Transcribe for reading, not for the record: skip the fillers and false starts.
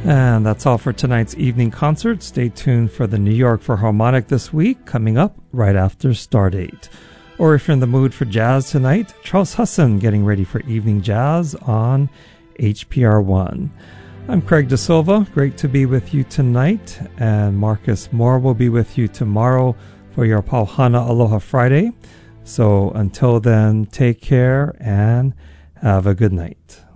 And that's all for tonight's evening concert. Stay tuned for the New York Philharmonic this week, coming up right after Stardate. Or if you're in the mood for jazz tonight, Charles Husson getting ready for evening jazz on HPR1. I'm Craig De Silva. Great to be with you tonight. And Marcus Moore will be with you tomorrow for your Pauhana Aloha Friday. So until then, take care and have a good night.